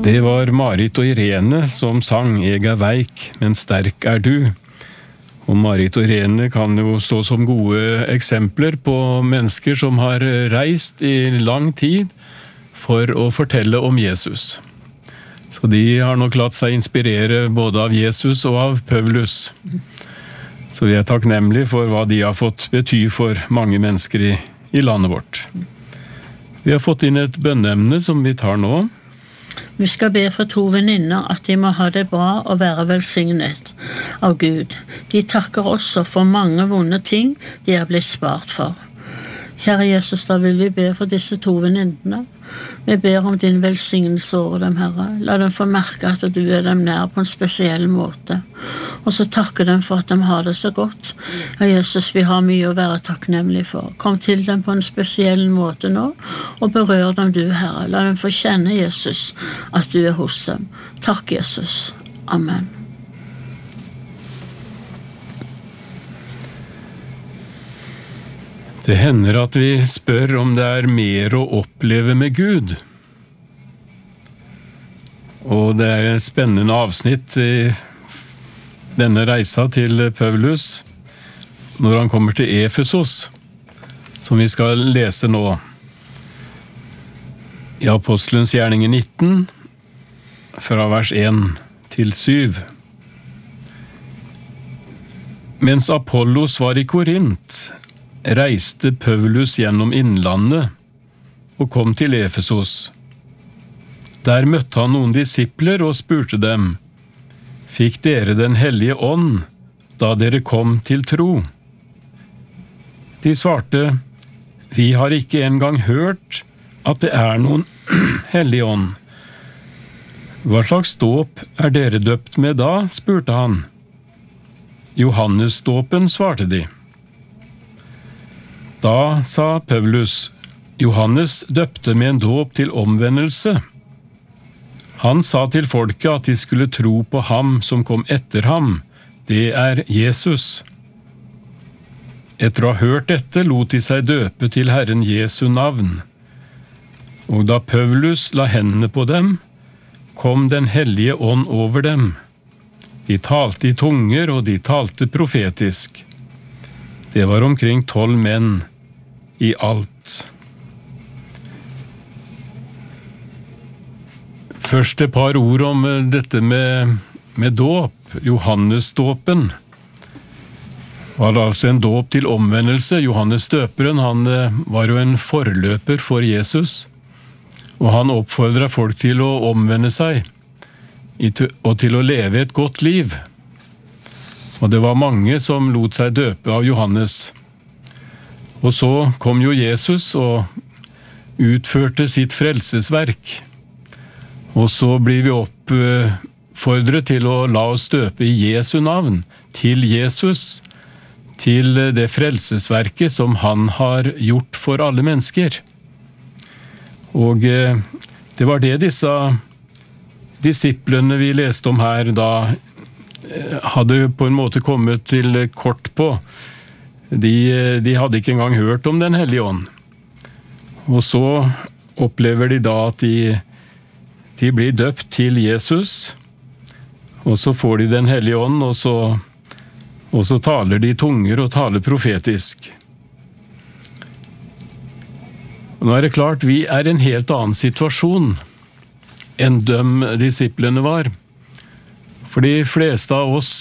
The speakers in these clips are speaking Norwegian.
Det var Marit og Irene som sang «Jeg er veik, men sterk er du». Og Marit og Irene kan jo stå som gode eksempler på mennesker som har reist i lang tid for å fortelle om Jesus. Så de har nok latt seg inspirere både av Jesus og av Paulus. Så vi er takknemlige for hva de har fått bety for mange mennesker i landet vårt. Vi har fått inn et bønneemne som vi tar nå. Vi skal be for 2 venninner at de må ha det bra og være velsignet av Gud. De takker også for mange vonde ting de er blitt spart for. Kjære Jesus, da vil vi be for disse 2 venninnene. Vi ber om din velsignelse over dem, Herre. La dem få merke at du er dem nær på en spesiell måte. Og så takker dem for at de har det så godt. Ja, Jesus, vi har mye å være takknemlig for. Kom til dem på en spesiell måte nå, og berør dem du, Herre. La dem få kjenne, Jesus, at du er hos dem. Takk, Jesus. Amen. Det hender at vi spør om det er mer å oppleve med Gud. Og det er et spennende avsnitt i denne reisa til Paulus, når han kommer til Efesos, som vi skal lese nå. I Apostelens gjerninger 19, fra vers 1 til 7. Mens Apollos var i Korint, reiste Paulus gjennom innlandet og kom til Efesos. Der møtte han noen disipler og spurte dem, «Fikk dere den hellige ånd da dere kom til tro?» De svarte, «Vi har ikke engang hørt at det er noen hellig ånd.» «Hva slags dåp er dere døpt med da?» spurte han. «Johannesdåpen», svarte de. Da sa Paulus, «Johannes døpte med en dåp til omvendelse. Han sa til folket at de skulle tro på ham som kom etter ham. Det er Jesus.» Etter å ha hørt dette lot de seg døpe til Herren Jesu navn. Og da Paulus la hendene på dem, kom den hellige ånd over dem. De talte i tunger, og de talte profetisk. Det var omkring 12 menn i alt. Først et par ord om dette med dåp, Johannesdåpen. Det var altså en dåp til omvendelse. Johannes døperen, han var jo en forløper for Jesus, og han oppfordret folk til å omvende seg, og til å leve et godt liv. Og det var mange som lot seg døpe av Johannes. Og så kom jo Jesus og utførte sitt frelsesverk. Og så blir vi oppfordret til å la oss døpe i Jesu navn, til Jesus, til det frelsesverket som han har gjort for alle mennesker. Og det var det disse disiplene vi leste om her da hadde på en måte kommet til kort på. De hadde ikke engang hørt om den hellige ånd. Og så opplever de da at de blir døpt til Jesus, og så får de den hellige ånd, og så taler de tunger og taler profetisk. Og nå er det klart, vi er i en helt annen situasjon enn de disiplene var. For de fleste av oss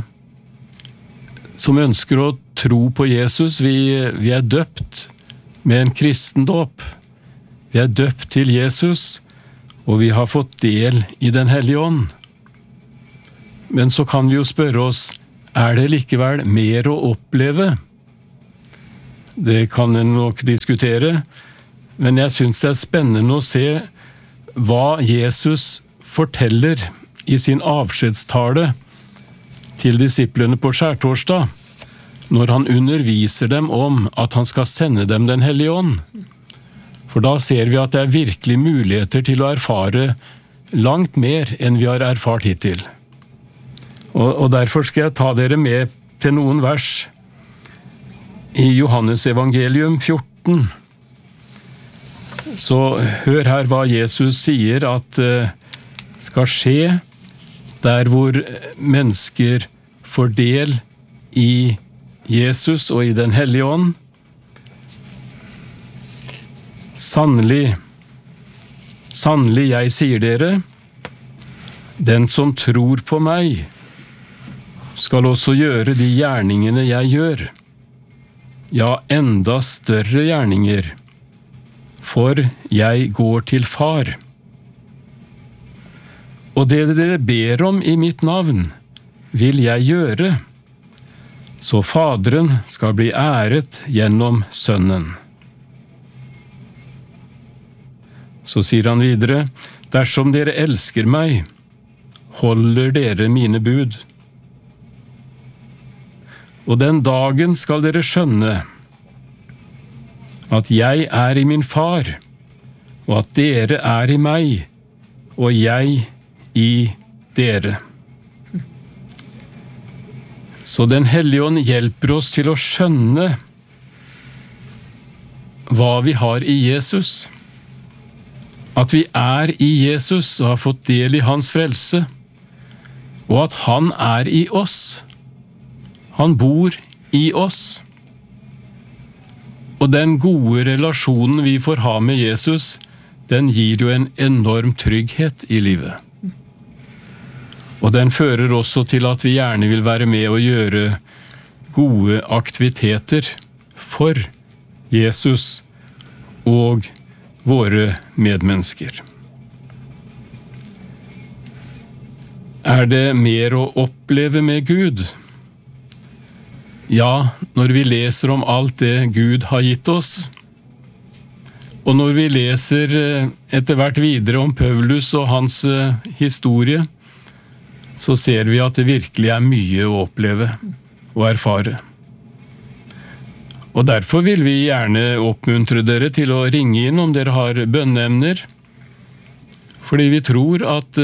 som ønsker å tro på Jesus, vi er døpt med en kristendåp. Vi er døpt til Jesus, og vi har fått del i den hellige ånd. Men så kan vi jo spørre oss, er det likevel mer å oppleve? Det kan en nok diskutere, men jeg synes det er spennende å se hva Jesus forteller i sin avskjedstale til disiplene på skjærtorsdag, når han underviser dem om at han skal sende dem den hellige ånd. For da ser vi at det er virkelig muligheter til å erfare langt mer enn vi har erfart hittil. Og derfor skal jeg ta dere med til noen vers i Johannes evangelium 14. Så hør her hva Jesus sier, at skal skje der hvor mennesker får del i Jesus og i den hellige ånd. Sannelig, sannelig, jeg sier dere, den som tror på meg, skal også gjøre de gjerningene jeg gjør. Ja, enda større gjerninger, for jeg går til Far. Og det dere ber om i mitt navn, vil jeg gjøre, så Faderen skal bli æret gjennom Sønnen. Så sier han videre, dersom dere elsker meg, holder dere mine bud. Og den dagen skal dere skjønne at jeg er i min Far, og at dere er i meg, og jeg i dere. Så den hellige ånd hjelper oss til å skjønne hva vi har i Jesus. At vi er i Jesus og har fått del i hans frelse, og at han er i oss. Han bor i oss. Og den gode relasjonen vi får ha med Jesus, den gir jo en enorm trygghet i livet. Og den fører også til at vi gjerne vil være med og gjøre gode aktiviteter for Jesus og våre medmennesker. Er det mer å oppleve med Gud? Ja, når vi leser om alt det Gud har gitt oss, og når vi leser etter hvert videre om Paulus og hans historie, så ser vi at det virkelig er mye å oppleve og erfare. Og derfor vil vi gjerne oppmuntre dere til å ringe inn om dere har bønneemner, fordi vi tror at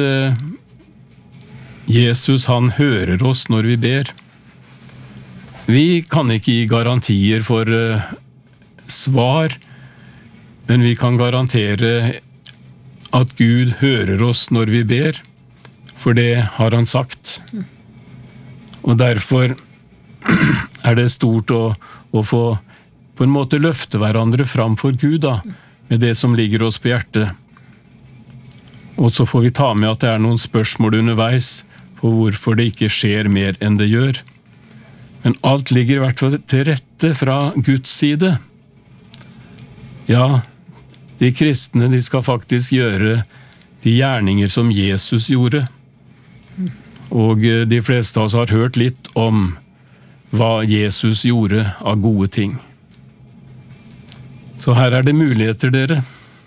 Jesus han hører oss når vi ber. Vi kan ikke gi garantier for svar, men vi kan garantere at Gud hører oss når vi ber, for det har han sagt. Og derfor er det stort å få på en måte løfte hverandre fram for Gud da, med det som ligger oss på hjertet. Og så får vi ta med at det er noen spørsmål underveis på hvorfor det ikke skjer mer enn det gjør. Men alt ligger i hvert fall til rette fra Guds side. Ja, de kristne de skal faktisk gjøre de gjerninger som Jesus gjorde. Og de fleste av oss har hørt litt om hva Jesus gjorde av gode ting. Så her er det muligheter, dere.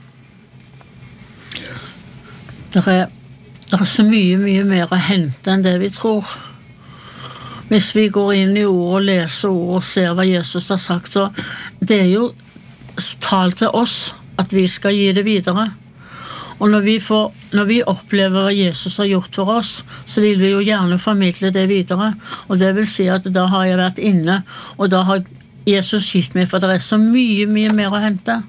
Det er så mye mer å hente enn det vi tror. Hvis vi går inn i ord og leser ord og ser hva Jesus har sagt, så det er jo talt til oss at vi skal gi det videre. Og når vi opplever hva Jesus har gjort for oss, så vil vi jo gjerne formidle det videre. Og det vil si at da har jeg vært inne, og da har Jesus gitt meg, for det er så mye mer å hente.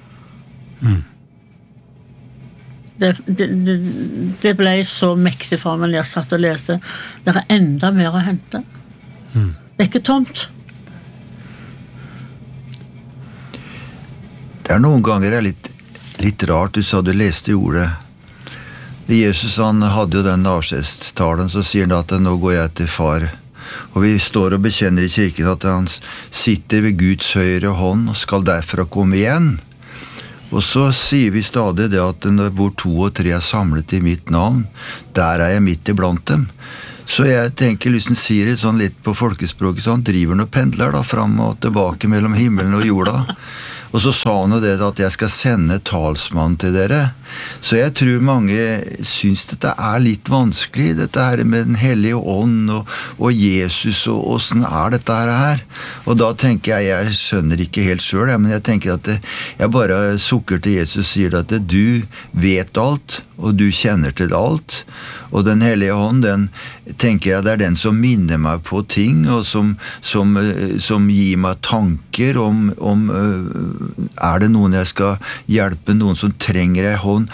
Det ble så mektig for meg når jeg satt og leste. Det er enda mer å hente. Det er ikke tomt. Det er noen ganger litt rart, du sa du leste i ordet. Jesus han hadde jo den avskjedstalen, så sier han at nå går jeg til Far. Og vi står og bekjenner i kirken at han sitter ved Guds høyre hånd og skal derfra komme igjen. Og så sier vi stadig det at hvor 2 og 3 er samlet i mitt navn, der er jeg midt iblant dem. Så jeg tenker, liksom sier det sånn litt på folkespråket, så han driver noe pendler da, fram og tilbake mellom himmelen og jorda. Og så sa han jo det at jeg skal sende talsmann til dere. Så jeg tror mange synes dette er litt vanskelig, dette her med den hellige ånd og Jesus, og hvordan er dette her? Og da tenker jeg skjønner ikke helt selv, men jeg tenker at jeg bare sukker til Jesus, sier at du vet alt, og du kjenner til alt. Og den hellige hånd, den tenker jeg det er den som minner meg på ting, og som gir meg tanker om er det noen jeg skal hjelpe, noen som trenger en hånd,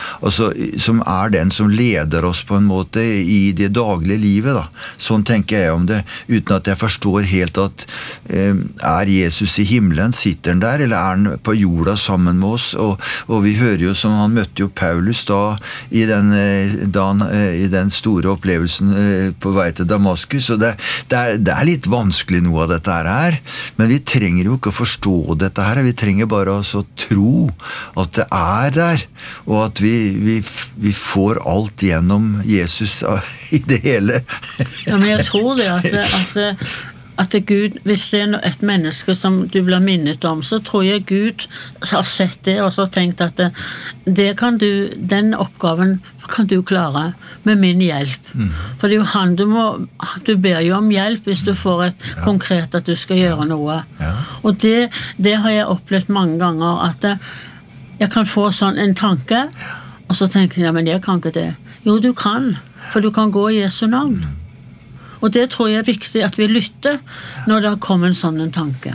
som den som leder oss på en måte i det daglige livet da. Sånn tenker jeg om det, uten at jeg forstår helt at Jesus i himmelen, sitter han der, eller han på jorda sammen med oss, og vi hører jo som han møtte jo Paulus da i den store opplevelsen på vei til Damaskus, og det er litt vanskelig noe av dette her, men vi trenger jo ikke å forstå dette her, vi trenger bare å tro at det er der, og at vi får alt gjennom Jesus i det hele. Ja, men jeg tror det at Gud, hvis det er et menneske som du blir minnet om, så tror jeg Gud har sett det og så tenkt at den oppgaven kan du klare med min hjelp. For det er jo han du ber jo om hjelp hvis du får et konkret at du skal gjøre noe. Og det har jeg opplevd mange ganger, at jeg kan få sånn en tanke, og så tenker jeg, men jeg kan ikke det. Jo, du kan, for du kan gå i Jesu navn. Og det tror jeg er viktig at vi lytter når det kommer en sånn tanke.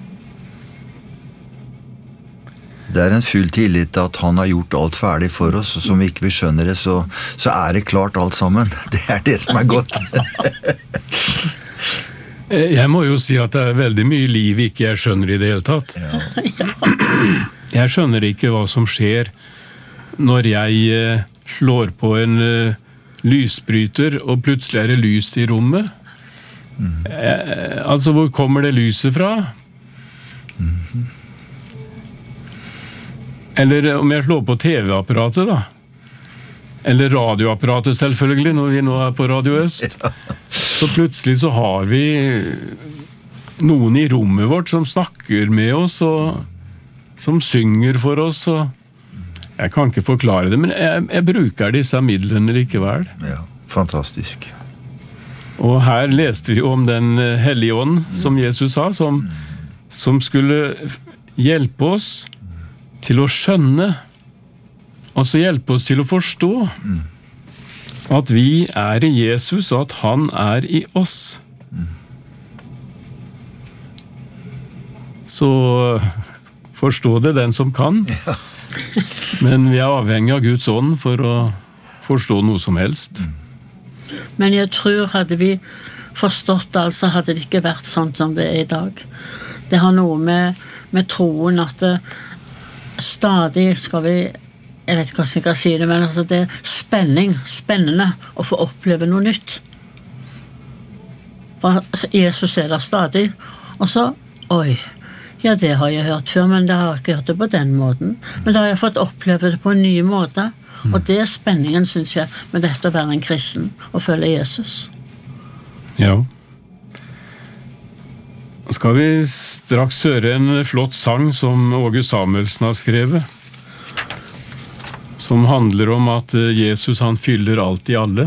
Det er en full tillit at han har gjort alt ferdig for oss, og som ikke vi skjønner det, så er det klart alt sammen. Det er det som er godt. Jeg må jo si at det er veldig mye liv ikke jeg skjønner i det hele tatt. Jeg skjønner ikke hva som skjer når jeg slår på en lysbryter, og plutselig er det lys i rommet. Altså, hvor kommer det lyset fra? Eller om jeg slår på TV-apparatet da. Eller radioapparatet selvfølgelig, når vi nå er på Radio Øst. Så plutselig så har vi noen i rommet vårt som snakker med oss, og som synger for oss, og jeg kan ikke forklare det, men jeg bruker disse midlene likevel. Ja, fantastisk. Og her leste vi om den hellige ånd, som Jesus sa, som skulle hjelpe oss til å skjønne, altså hjelpe oss til å forstå at vi er i Jesus, og at han er i oss. Så forstå det den som kan. Ja. Men vi er avhengig av Guds ånd for å forstå noe som helst. Men jeg tror hadde vi forstått det, altså hadde det ikke vært sånn som det er i dag. Det har noe med troen at stadig skal vi, jeg vet ikke hva jeg kan si det, men altså det er spennende å få oppleve noe nytt. For Jesus er der stadig, og så, ja, det har jeg hørt før, men det har jeg ikke hørt det på den måten. Men da har jeg fått oppleve det på en ny måte. Og det er spenningen, synes jeg, med dette å være en kristen og følge Jesus. Ja. Skal vi straks høre en flott sang som Åge Samuelsen har skrevet, som handler om at Jesus han fyller alt i alle.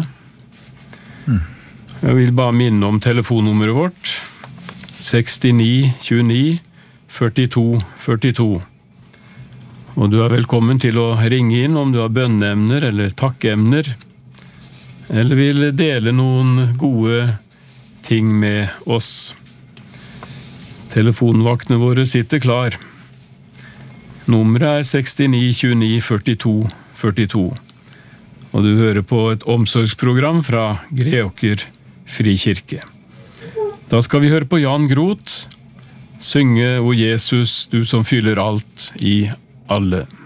Jeg vil bare minne om telefonnummeret vårt, 69 29 42 42. Og du er velkommen til å ringe inn om du har bønneemner eller takkeemner, eller vil dele noen gode ting med oss. Telefonvaktene våre sitter klar. Nummeret er 69 29 42 42. Og du hører på et omsorgsprogram fra Greåker Frikirke. Da skal vi høre på Jan Groth, synge O Jesus, du som fyller alt i alle.